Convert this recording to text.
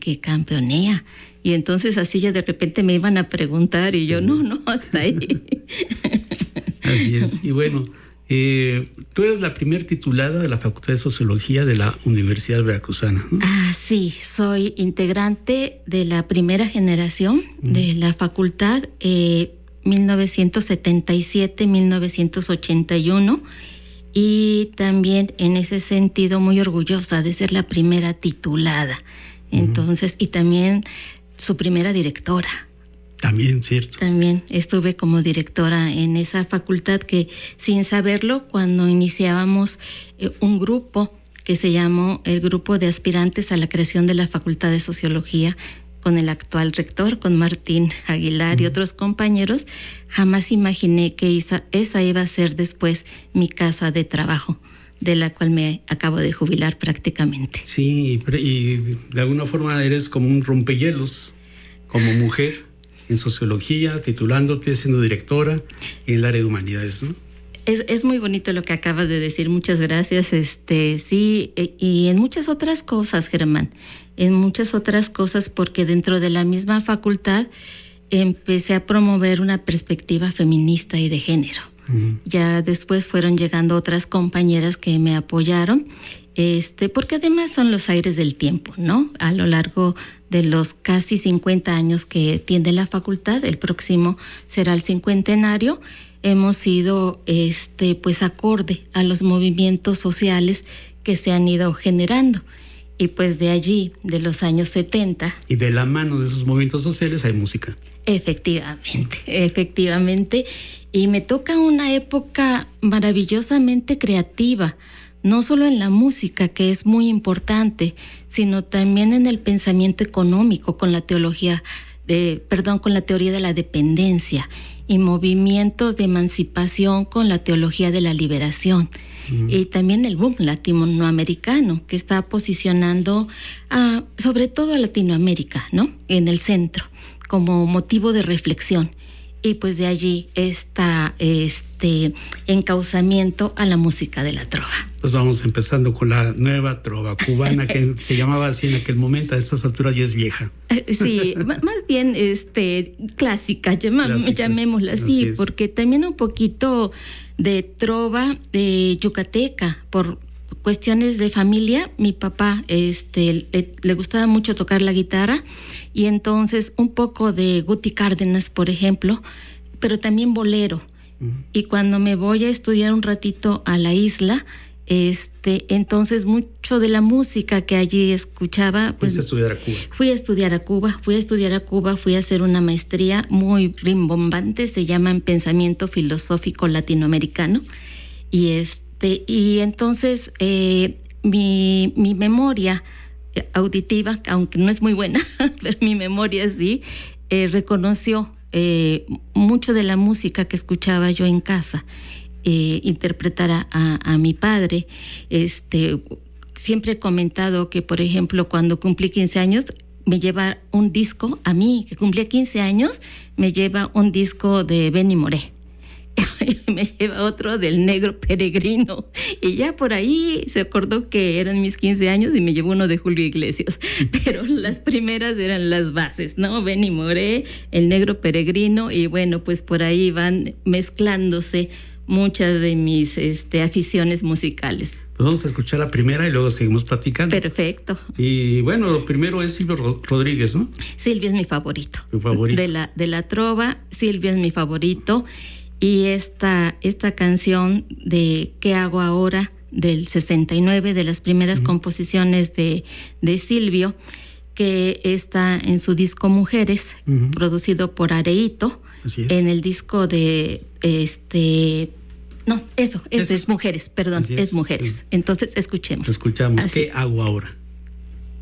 que campeonea. Y entonces así ya de repente me iban a preguntar y yo, no, hasta ahí. Así es. Y bueno, tú eres la primer titulada de la Facultad de Sociología de la Universidad Veracruzana, ¿no? Sí, soy integrante de la primera generación de la facultad, 1977-1981, y también en ese sentido muy orgullosa de ser la primera titulada. Entonces, y también su primera directora. También, cierto. También estuve como directora en esa facultad que, sin saberlo, cuando iniciábamos un grupo que se llamó el Grupo de Aspirantes a la Creación de la Facultad de Sociología, con el actual rector, con Martín Aguilar y otros compañeros, jamás imaginé que esa iba a ser después mi casa de trabajo, de la cual me acabo de jubilar prácticamente. Sí, y de alguna forma eres como un rompehielos, como mujer en sociología, titulándote, siendo directora en el área de humanidades, ¿no? Es muy bonito lo que acabas de decir, muchas gracias. Sí, y en muchas otras cosas, Germán, en muchas otras cosas, porque dentro de la misma facultad empecé a promover una perspectiva feminista y de género. Ya después fueron llegando otras compañeras que me apoyaron, porque además son los aires del tiempo, ¿no? A lo largo de los casi 50 años que tiene la facultad, el próximo será el cincuentenario, hemos sido pues acorde a los movimientos sociales que se han ido generando. Y pues de allí, de los años 70. Y de la mano de esos movimientos sociales hay música. Efectivamente. Y me toca una época maravillosamente creativa, no solo en la música, que es muy importante, sino también en el pensamiento económico, con la teoría de la dependencia, y movimientos de emancipación con la teología de la liberación. Y también el boom latinoamericano, que está posicionando sobre todo a Latinoamérica, ¿no? En el centro, como motivo de reflexión. Y pues de allí está encauzamiento a la música de la trova. Pues vamos empezando con la nueva trova cubana, que se llamaba así en aquel momento, a estas alturas ya es vieja. Sí, más bien clásica, llamémosla así, porque también un poquito de trova yucateca, por cuestiones de familia. Mi papá le gustaba mucho tocar la guitarra, y entonces un poco de Guti Cárdenas, por ejemplo, pero también bolero. Y cuando me voy a estudiar un ratito a la isla, entonces mucho de la música que allí escuchaba, pues fui a estudiar a Cuba, fui a hacer una maestría muy rimbombante, se llama en Pensamiento Filosófico Latinoamericano, y entonces mi memoria auditiva, aunque no es muy buena, pero mi memoria sí, reconoció mucho de la música que escuchaba yo en casa, interpretar a mi padre. Siempre he comentado que, por ejemplo, cuando cumplí 15 años, me lleva un disco, a mí que cumplía 15 años, me lleva un disco de Benny Moré. Me lleva otro del Negro Peregrino, y ya por ahí se acordó que eran mis 15 años y me llevó uno de Julio Iglesias, pero las primeras eran las bases, ¿no? Benny Moré, el Negro Peregrino, y bueno, pues por ahí van mezclándose muchas de mis aficiones musicales. Pues vamos a escuchar la primera y luego seguimos platicando. Perfecto. Y bueno, lo primero es Silvio Rodríguez, ¿no? Silvio es mi favorito. ¿Tu favorito? De la trova, Silvio es mi favorito. Y esta canción de ¿Qué hago ahora?, del 69, de las primeras composiciones de Silvio, que está en su disco Mujeres, producido por Areito. Así es. En el disco de es Mujeres, perdón, es Mujeres. Entonces escuchemos. ¿Qué hago ahora?